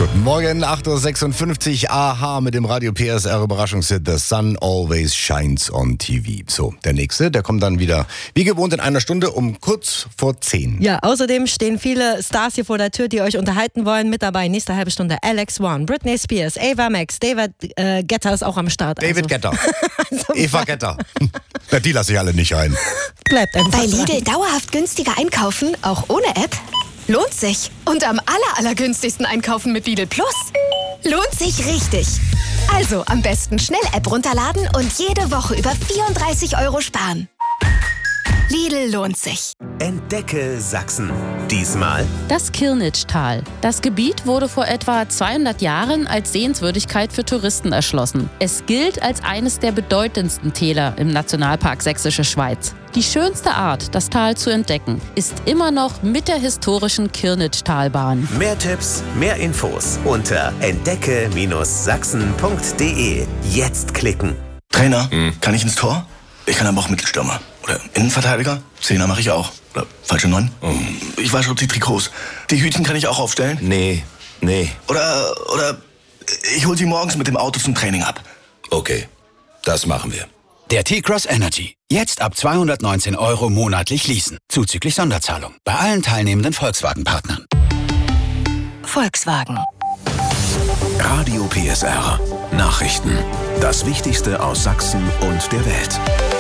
Guten Morgen, 8.56 Uhr, aha, mit dem Radio PSR Überraschungshit The Sun Always Shines on TV. So, der nächste, der kommt dann wieder wie gewohnt in einer Stunde um kurz vor 10. Ja, außerdem stehen viele Stars hier vor der Tür, die euch unterhalten wollen. Mit dabei nächste halbe Stunde Alex One, Britney Spears, Ava Max, David Guetta ist auch am Start. David Guetta, Eva Guetta. Ja, die lasse ich alle nicht rein. Bleibt einfach Bei dran. Lidl dauerhaft günstiger einkaufen, auch ohne App? Lohnt sich. Und am allergünstigsten einkaufen mit Lidl Plus? Lohnt sich richtig. Also am besten schnell App runterladen und jede Woche über 34 € sparen. Lidl lohnt sich. Entdecke Sachsen. Diesmal Das Kirnitschtal. Das Gebiet wurde vor etwa 200 Jahren als Sehenswürdigkeit für Touristen erschlossen. Es gilt als eines der bedeutendsten Täler im Nationalpark Sächsische Schweiz. Die schönste Art, das Tal zu entdecken, ist immer noch mit der historischen Kirnitschtalbahn. mehr Tipps, mehr Infos unter entdecke-sachsen.de. Jetzt klicken. Trainer, kann ich ins Tor? Ich kann aber auch Mittelstürmer. Oder Innenverteidiger? Zehner mache ich auch. Oder falsche 9? Ich weiß schon die Trikots. Die Hütchen kann ich auch aufstellen? Nee. Oder ich hol sie morgens mit dem Auto zum Training ab. Okay, das machen wir. Der T-Cross Energy. Jetzt ab 219 € monatlich leasen. Zuzüglich Sonderzahlung. Bei allen teilnehmenden Volkswagen-Partnern. Volkswagen. Radio PSR. Nachrichten. Das Wichtigste aus Sachsen und der Welt.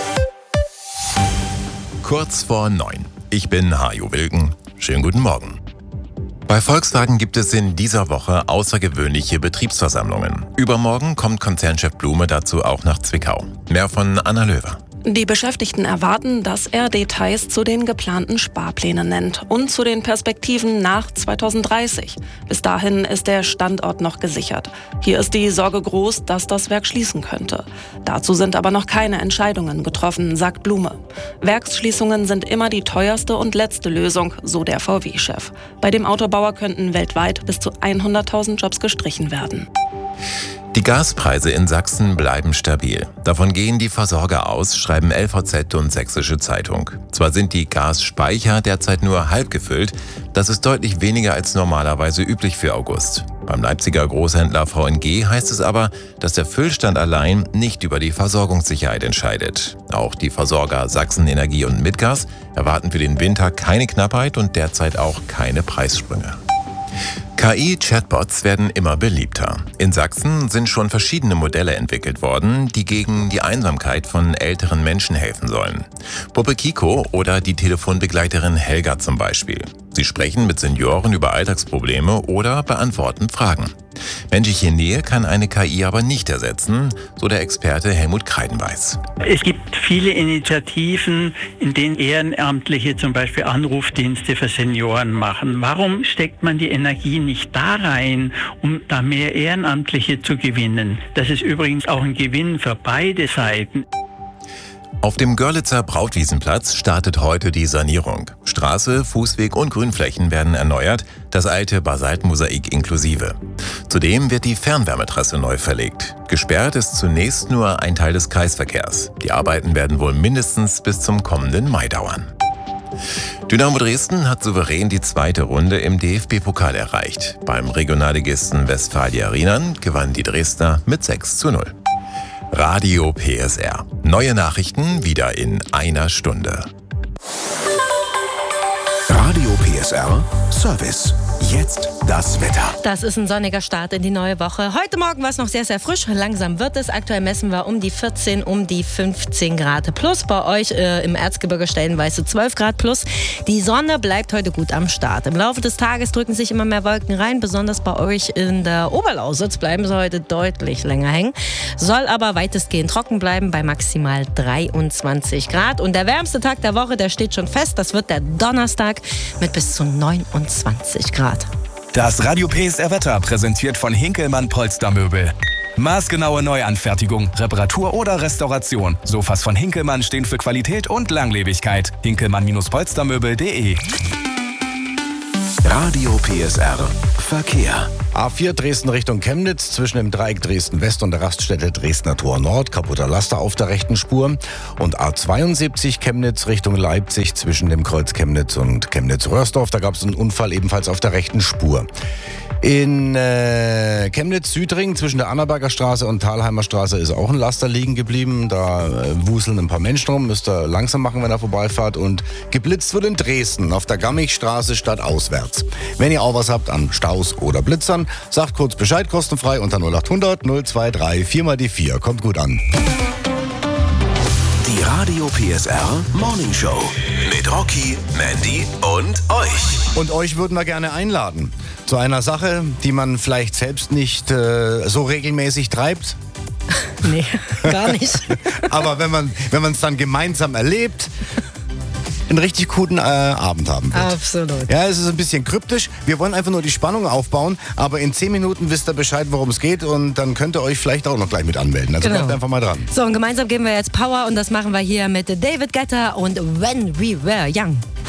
Kurz vor 9. Ich bin Hajo Wilken. Schönen guten Morgen. Bei Volkswagen gibt es in dieser Woche außergewöhnliche Betriebsversammlungen. Übermorgen kommt Konzernchef Blume dazu auch nach Zwickau. Mehr von Anna Löwer. Die Beschäftigten erwarten, dass er Details zu den geplanten Sparplänen nennt und zu den Perspektiven nach 2030. Bis dahin ist der Standort noch gesichert. Hier ist die Sorge groß, dass das Werk schließen könnte. Dazu sind aber noch keine Entscheidungen getroffen, sagt Blume. Werksschließungen sind immer die teuerste und letzte Lösung, so der VW-Chef. Bei dem Autobauer könnten weltweit bis zu 100.000 Jobs gestrichen werden. Die Gaspreise in Sachsen bleiben stabil. Davon gehen die Versorger aus, schreiben LVZ und Sächsische Zeitung. Zwar sind die Gasspeicher derzeit nur halb gefüllt, das ist deutlich weniger als normalerweise üblich für August. Beim Leipziger Großhändler VNG heißt es aber, dass der Füllstand allein nicht über die Versorgungssicherheit entscheidet. Auch die Versorger Sachsen Energie und Mitgas erwarten für den Winter keine Knappheit und derzeit auch keine Preissprünge. KI-Chatbots werden immer beliebter. In Sachsen sind schon verschiedene Modelle entwickelt worden, die gegen die Einsamkeit von älteren Menschen helfen sollen. Puppe Kiko oder die Telefonbegleiterin Helga zum Beispiel. Sie sprechen mit Senioren über Alltagsprobleme oder beantworten Fragen. Menschliche Nähe kann eine KI aber nicht ersetzen, so der Experte Helmut Kreidenbeiß. Es gibt viele Initiativen, in denen Ehrenamtliche zum Beispiel Anrufdienste für Senioren machen. Warum steckt man die Energie nicht da rein, um da mehr Ehrenamtliche zu gewinnen? Das ist übrigens auch ein Gewinn für beide Seiten. Auf dem Görlitzer Brautwiesenplatz startet heute die Sanierung. Straße, Fußweg und Grünflächen werden erneuert, das alte Basaltmosaik inklusive. Zudem wird die Fernwärmetrasse neu verlegt. Gesperrt ist zunächst nur ein Teil des Kreisverkehrs. Die Arbeiten werden wohl mindestens bis zum kommenden Mai dauern. Dynamo Dresden hat souverän die zweite Runde im DFB-Pokal erreicht. Beim Regionalligisten Westfalia Rheinland gewannen die Dresdner mit 6:0. Radio PSR. Neue Nachrichten wieder in einer Stunde. Radio PSR Service. Jetzt das Wetter. Das ist ein sonniger Start in die neue Woche. Heute Morgen war es noch sehr, sehr frisch. Langsam wird es. Aktuell messen wir um die 14, um die 15 Grad plus. Bei euch im Erzgebirge stellenweise 12 Grad plus. Die Sonne bleibt heute gut am Start. Im Laufe des Tages drücken sich immer mehr Wolken rein. Besonders bei euch in der Oberlausitz bleiben sie heute deutlich länger hängen. Soll aber weitestgehend trocken bleiben bei maximal 23 Grad. Und der wärmste Tag der Woche, der steht schon fest. Das wird der Donnerstag mit bis zu 29 Grad. Das Radio PSR Wetter präsentiert von Hinkelmann Polstermöbel. Maßgenaue Neuanfertigung, Reparatur oder Restauration. Sofas von Hinkelmann stehen für Qualität und Langlebigkeit. Hinkelmann-polstermöbel.de. Radio PSR Verkehr. A4 Dresden Richtung Chemnitz zwischen dem Dreieck Dresden-West und der Raststätte Dresdner Tor Nord. Kaputter Laster auf der rechten Spur. Und A72 Chemnitz Richtung Leipzig zwischen dem Kreuz Chemnitz und Chemnitz-Röhrsdorf. Da gab es einen Unfall ebenfalls auf der rechten Spur. In Chemnitz, Südring, zwischen der Annaberger Straße und Thalheimer Straße ist auch ein Laster liegen geblieben. Da wuseln ein paar Menschen rum, müsst ihr langsam machen, wenn ihr vorbeifahrt. Und geblitzt wird in Dresden auf der Gammichstraße stadtauswärts. Wenn ihr auch was habt an Staus oder Blitzern, sagt kurz Bescheid, kostenfrei unter 0800 023 4 mal die 4. Kommt gut an. Die Radio PSR Morning Show mit Rocky, Mandy und euch. Und euch würden wir gerne einladen zu einer Sache, die man vielleicht selbst nicht so regelmäßig treibt. Nee, gar nicht. Aber wenn man es dann gemeinsam erlebt, einen richtig guten Abend haben wird. Absolut. Ja, es ist ein bisschen kryptisch. Wir wollen einfach nur die Spannung aufbauen, aber in 10 Minuten wisst ihr Bescheid, worum es geht und dann könnt ihr euch vielleicht auch noch gleich mit anmelden. Also bleibt einfach mal dran. So, und gemeinsam geben wir jetzt Power und das machen wir hier mit David Guetta und When We Were Young.